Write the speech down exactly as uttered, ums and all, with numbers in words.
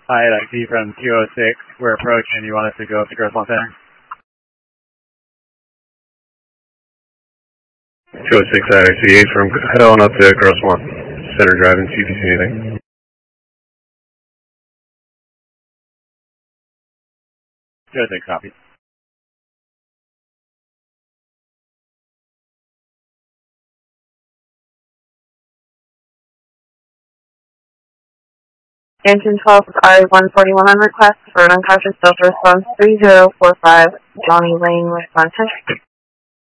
Hi, I D from two oh six. We're approaching. You want us to go up to Gross One Center? two oh six I C eight from head on up to Gross One Center Drive and see if you see anything. two oh six, copy. Engine twelve I one forty-one on request for an unconscious Delta response three zero four five, Johnny Lane, Wisconsin.